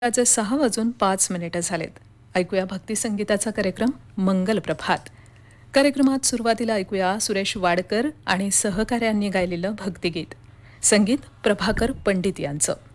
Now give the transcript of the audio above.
आज 6:05 झालेत. ऐकूया भक्ती संगीताचा कार्यक्रम मंगल प्रभात. कार्यक्रमात सुरुवातीला ऐकूया सुरेश वाडकर आणि सहकाऱ्यांनी गायलेलं भक्तिगीत. संगीत प्रभाकर पंडित यांचं.